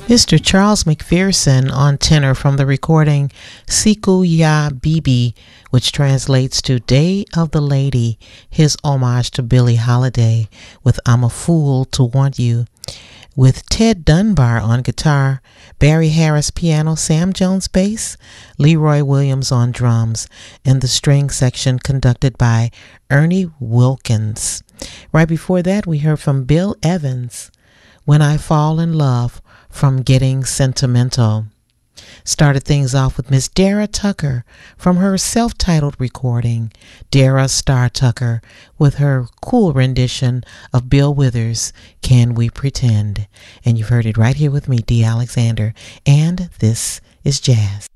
Mr. Charles McPherson on tenor from the recording Siku Ya Bibi, which translates to Day of the Lady, his homage to Billie Holiday with I'm a Fool to Want You. With Ted Dunbar on guitar, Barry Harris piano, Sam Jones bass, Leroy Williams on drums, and the string section conducted by Ernie Wilkins. Right before that, we heard from Bill Evans, When I Fall in Love, from Getting Sentimental. Started things off with Miss Dara Tucker from her self-titled recording, Dara Star Tucker, with her cool rendition of Bill Withers' Can We Pretend? And you've heard it right here with me, Dee Alexander, and this is Jazz.